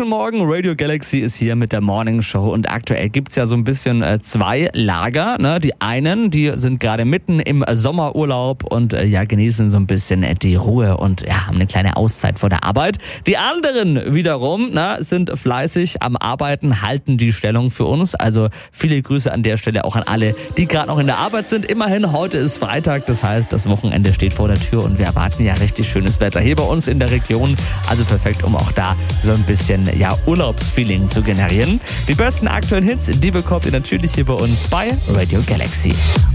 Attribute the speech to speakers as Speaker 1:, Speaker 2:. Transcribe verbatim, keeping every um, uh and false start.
Speaker 1: Guten Morgen, Radio Galaxy ist hier mit der Morning Show und aktuell gibt's ja so ein bisschen äh, zwei Lager. Ne? Die einen, die sind gerade mitten im Sommerurlaub und äh, ja genießen so ein bisschen äh, die Ruhe und ja, haben eine kleine Auszeit vor der Arbeit. Die anderen wiederum na, sind fleißig am Arbeiten, halten die Stellung für uns. Also viele Grüße an der Stelle auch an alle, die gerade noch in der Arbeit sind. Immerhin, heute ist Freitag, das heißt, das Wochenende steht vor der Tür und wir erwarten ja richtig schönes Wetter hier bei uns in der Region. Also perfekt, um auch da so ein bisschen ja, Urlaubsfeeling zu generieren. Die besten aktuellen Hits, die bekommt ihr natürlich hier bei uns bei Radio Galaxy.